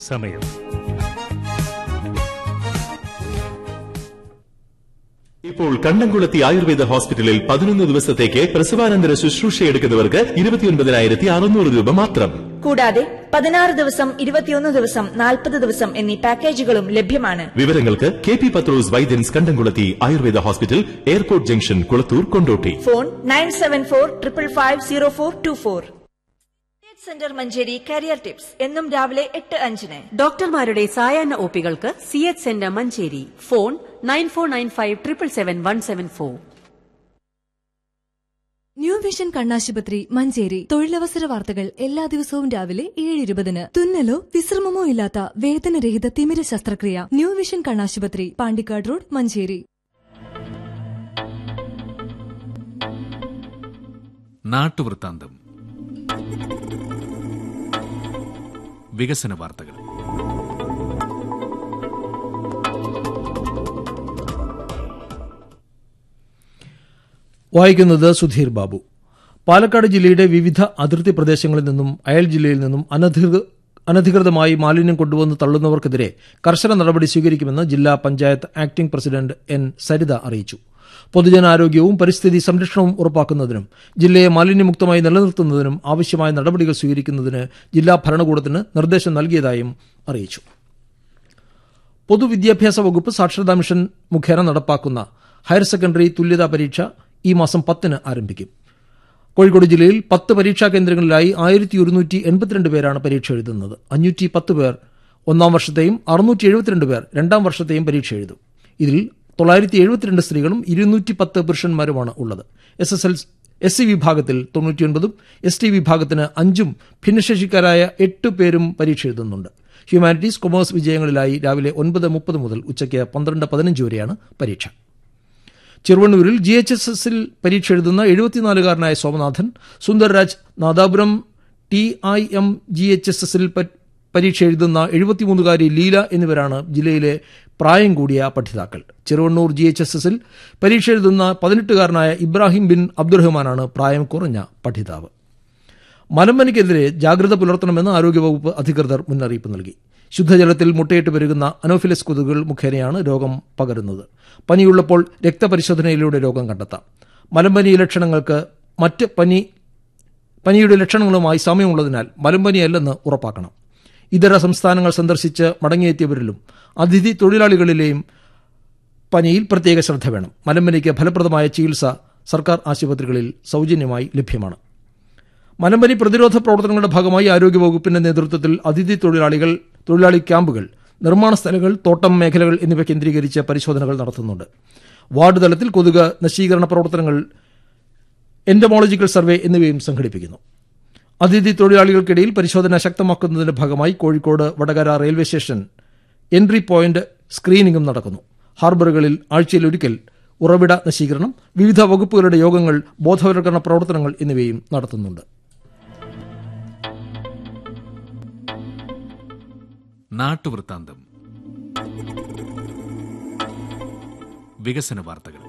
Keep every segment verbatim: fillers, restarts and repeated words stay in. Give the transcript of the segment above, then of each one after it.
സമയം ഇപ്പോൾ കണ്ടംകുളത്തി ആയുർവേദ ഹോസ്പിറ്റലിൽ പതിനൊന്ന് ദിവസത്തേക്ക് പ്രസവാനന്തര ശുശ്രൂഷ എടുക്കുന്നവർക്ക് ഇരുപത്തിയൊൻപതിനായിരത്തി അറുന്നൂറ് രൂപ മാത്രം. കൂടാതെ പതിനാറ് ദിവസം, ഇരുപത്തിയൊന്ന് ദിവസം, നാൽപ്പത് ദിവസം എന്നീ പാക്കേജുകളും ലഭ്യമാണ്. വിവരങ്ങൾക്ക് കെ പി പത്രോസ് വൈദ്യൻസ് കണ്ടംകുളത്തി Ayurveda hospital, airport junction, Kulathur, Kondotty. Phone nine seven four triple five zero four to four. Centre Manjeri career tips എന്നും രാവിലെ എട്ട് അഞ്ചിന്. ഡോക്ടർമാരുടെ സായാഹ്ന ഒപികൾക്ക് C H centre Manjeri. Phone nine four nine five triple seven one seven four. New vision കണ്ണാശുപത്രി മഞ്ചേരി. തൊഴിലവസര വാർത്തകൾ എല്ലാ ദിവസവും രാവിലെ ഏഴ് ഇരുപതിന്. തുന്നലോ വിശ്രമമോ ഇല്ലാത്ത വേദനരഹിത തിമിര ശസ്ത്രക്രിയ. ന്യൂ വിഷൻ കണ്ണാശുപത്രി, പാണ്ടിക്കാട് റോഡ്, മഞ്ചേരി. നാട്ടുവൃത്താന്തം. വികസന വാർത്തകൾ. വായിക്കുന്നത് സുധീർ ബാബു. പാലക്കാട് ജില്ലയുടെ വിവിധ അതിർത്തി പ്രദേശങ്ങളിൽ നിന്നും അയൽ ജില്ലയിൽ നിന്നും അനധികൃതമായി മാലിന്യം കൊണ്ടുവന്ന് തള്ളുന്നവർക്കെതിരെ കർശന നടപടി സ്വീകരിക്കുമെന്ന് ജില്ലാ panchayat acting president N Saritha അറിയിച്ചു. പൊതുജനാരോഗ്യവും പരിസ്ഥിതി സംരക്ഷണവും ഉറപ്പാക്കുന്നതിനും ജില്ലയെ മാലിന്യമുക്തമായി നിലനിർത്തുന്നതിനും ആവശ്യമായ നടപടികൾ സ്വീകരിക്കുന്നതിന് ജില്ലാ ഭരണകൂടത്തിന് നിർദ്ദേശം നൽകിയതായും അറിയിച്ചു. പൊതുവിദ്യാഭ്യാസ വകുപ്പ് സാക്ഷരതാ മിഷൻ മുഖേന നടപ്പാക്കുന്ന ഹയർ സെക്കൻഡറി തുല്യതാ പരീക്ഷ ഈ മാസം പത്തിന് ആരംഭിക്കും. കോഴിക്കോട് ജില്ലയിൽ പത്ത് പരീക്ഷാ കേന്ദ്രങ്ങളിലായി ആയിരത്തി ഒരുന്നൂറ്റി എൺപത്തിരണ്ട് പേരാണ് പരീക്ഷ എഴുതുന്നത്. അഞ്ഞൂറ്റി പത്ത് പേർ ഒന്നാം വർഷത്തെയും അറുന്നൂറ്റി എഴുപത്തിരണ്ട് പേർ രണ്ടാം വർഷത്തെയും പരീക്ഷ എഴുതും. ഇതിൽ തൊള്ളായിരത്തി എഴുപത്തിരണ്ട് സ്ത്രീകളും ഇരുന്നൂറ്റി പത്ത് പുരുഷന്മാരുമാണ് ഉള്ളത്. S S L S C വിഭാഗത്തിൽ തൊണ്ണൂറ്റിയൊൻപതും എസ് ടി വിഭാഗത്തിന് അഞ്ചും ഭിന്നശേഷിക്കാരായ എട്ട് പേരും പരീക്ഷ എഴുതുന്നുണ്ട്. ഹ്യൂമാനിറ്റീസ്, കൊമേഴ്സ് വിജയങ്ങളിലായി രാവിലെ ഒൻപത് മുപ്പത് മുതൽ ഉച്ചയ്ക്ക് പന്ത്രണ്ട് പതിനഞ്ച് വരെയാണ് പരീക്ഷ. ചെറുവണ്ണൂരിൽ ജി എച്ച് എസ് എസിൽ പരീക്ഷ എഴുതുന്ന എഴുപത്തിനാലുകാരനായ Somanathan, Sundarraj, Nadapuram T I M G H S എസിൽ പരീക്ഷ എഴുതുന്ന എഴുപത്തിമൂന്നുകാരി ലീല എന്നിവരാണ് ജില്ലയിലെ പ്രായം കൂടിയ പഠിതാക്കൾ. ചെറുവണ്ണൂർ ജി എച്ച് എസ് എസിൽ പരീക്ഷ എഴുതുന്ന പതിനെട്ടുകാരനായ ഇബ്രാഹിം ബിൻ അബ്ദുറഹ്മാനാണ് പ്രായം കുറഞ്ഞ പഠിതാവ്. മലമ്പനിക്കെതിരെ ജാഗ്രത പുലർത്തണമെന്ന് ആരോഗ്യവകുപ്പ് അധികൃതർ മുന്നറിയിപ്പ് നൽകി. ശുദ്ധജലത്തിൽ മുട്ടയിട്ട് പെരുകുന്ന അനോഫിലസ് കൊതുകുകൾ മുഖേനയാണ് രോഗം പകരുന്നത്. പനിയുള്ളപ്പോൾ രക്തപരിശോധനയിലൂടെ രോഗം കണ്ടെത്താം. മലമ്പനി ലക്ഷണങ്ങൾക്ക് മറ്റ് പനി പനിയുടെ ലക്ഷണങ്ങളുമായി സാമ്യമുള്ളതിനാൽ മലമ്പനിയല്ലെന്ന് ഉറപ്പാക്കണം. ഇതര സംസ്ഥാനങ്ങൾ സന്ദർശിച്ച് മടങ്ങിയെത്തിയവരിലും അതിഥി തൊഴിലാളികളിലെയും പനിയിൽ പ്രത്യേക ശ്രദ്ധ വേണം. മലമ്പനിക്ക് ഫലപ്രദമായ ചികിത്സ സർക്കാർ ആശുപത്രികളിൽ സൌജന്യമായി ലഭ്യമാണ്. മലമ്പനി പ്രതിരോധ പ്രവർത്തനങ്ങളുടെ ഭാഗമായി ആരോഗ്യവകുപ്പിന്റെ നേതൃത്വത്തിൽ അതിഥി തൊഴിലാളികൾ തൊഴിലാളി ക്യാമ്പുകൾ, നിർമ്മാണ സ്ഥലങ്ങൾ, തോട്ടം മേഖലകൾ എന്നിവ കേന്ദ്രീകരിച്ച് പരിശോധനകൾ നടത്തുന്നുണ്ട്. വാർഡ് തലത്തിൽ കൊതുക് നശീകരണ പ്രവർത്തനങ്ങൾ, എന്റമോളജിക്കൽ സർവേ എന്നിവയും സംഘടിപ്പിക്കുന്നു. അതിഥി തൊഴിലാളികൾക്കിടയിൽ പരിശോധന ശക്തമാക്കുന്നതിന്റെ ഭാഗമായി Kozhikode Vadakara railway station entry point സ്ക്രീനിംഗും നടക്കുന്നു. ഹാർബറുകളിൽ ആഴ്ചയിലൊരിക്കൽ ഉറവിട നശീകരണം, വിവിധ വകുപ്പുകളുടെ യോഗങ്ങൾ, ബോധവൽക്കരണ പ്രവർത്തനങ്ങൾ എന്നിവയും നടത്തുന്നുണ്ട്. നാട്ടുവൃത്താന്തം. വികസന വാർത്തകൾ.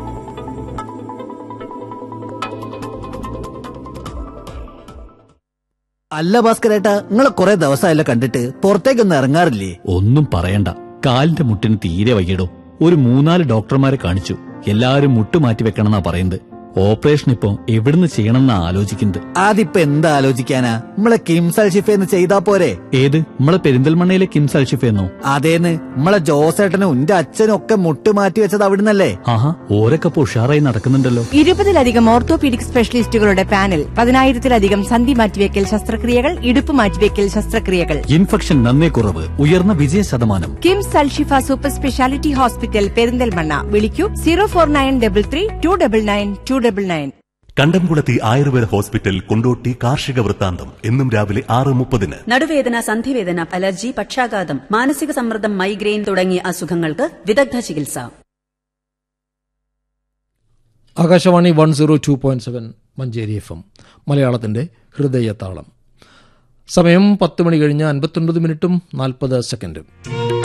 അല്ല ഭാസ്കരേട്ടാ, നിങ്ങളെ കുറെ ദിവസമായല്ലോ കണ്ടിട്ട്, പുറത്തേക്കൊന്നും ഇറങ്ങാറില്ലേ? ഒന്നും പറയണ്ട, കാലിന്റെ മുട്ടിന് തീരെ വയ്യടോ. ഒരു മൂന്നാല് ഡോക്ടർമാരെ കാണിച്ചു, എല്ലാരും മുട്ട് മാറ്റി വെക്കണമെന്നാ പറയുന്നത്. ഓപ്പറേഷൻ ഇപ്പൊ എവിടുന്ന് ചെയ്യണമെന്നാ ആലോചിക്കുന്നത്. അതിപ്പോ എന്താ ആലോചിക്കാനാ, നമ്മളെ കിംസ് അൽഷിഫേന്ന് ചെയ്താ പോരെ? ഏത്, നമ്മളെ പെരിന്തൽമണ്ണയിലെ കിംസ് അൽഷിഫേന്നോ? അതേന്ന്, നമ്മളെ ജോസേട്ടനും എന്റെ അച്ഛനും ഒക്കെ മുട്ട് മാറ്റി വെച്ചത് അവിടുന്നല്ലേ? ആഹാ, ഓരൊക്കെ ഉഷാറായി നടക്കുന്നുണ്ടല്ലോ. ഇരുപതിലധികം ഓർത്തോപീഡിക് സ്പെഷ്യലിസ്റ്റുകളുടെ പാനൽ, പതിനായിരത്തിലധികം സന്ധി മാറ്റിവെക്കൽ ശസ്ത്രക്രിയകൾ, ഇടുപ്പ് മാറ്റിവെക്കൽ ശസ്ത്രക്രിയകൾ. ഇൻഫെക്ഷൻ നന്നേ കുറവ്, ഉയർന്ന വിജയ ശതമാനം. KIMS Alshifa super speciality hospital, Perinthalmanna. വിളിക്കൂ zero four nine double three to double nine to double nine. കണ്ടംകുളത്തി ആയുർവേദ ഹോസ്പിറ്റൽ, കൊണ്ടോട്ടി. കാർഷിക വൃത്താന്തം എന്നും രാവിലെ ആറ് മുപ്പതിന്. നടുവേദന, സന്ധിവേദന, അലർജി, പക്ഷാഘാതം, മാനസിക സമ്മർദ്ദം, മൈഗ്രെയിൻ തുടങ്ങിയ അസുഖങ്ങൾക്ക് വിദഗ്ധ ചികിത്സ. Akashvani one zero two point seven Manjeri F M, മലയാളത്തിന്റെ ഹൃദയതാളം. സമയം പത്ത് മണി കഴിഞ്ഞ് അൻപത്തൊൻപത് മിനിറ്റും നാൽപ്പത് സെക്കൻഡും.